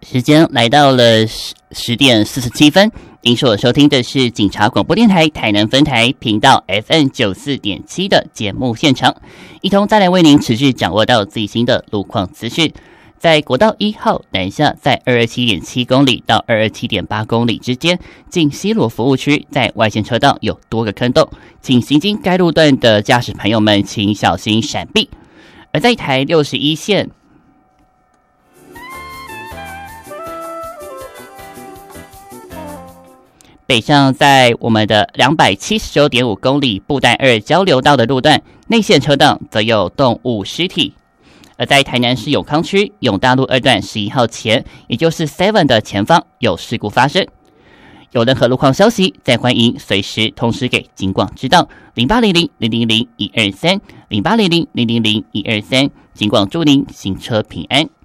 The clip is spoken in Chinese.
时间来到了10点47分，您所收听的是警察广播电台台南分台频道 FM 94.7的节目现场，一同再来为您持续掌握到最新的路况资讯。在国道1号南下，在227.7公里到227.8公里之间，近西螺服务区，在外线车道有多个坑洞，请行经该路段的驾驶朋友们请小心闪避。而在台61线北上，在我们的279.5公里布袋2交流道的路段，内线车道则有动物尸体。而在台南市永康区永大路2段11号前，也就是 Seven 的前方有事故发生。有任何路况消息，再欢迎随时通知给警广知道，0800-000-123，0800-000-123，警广祝您行车平安。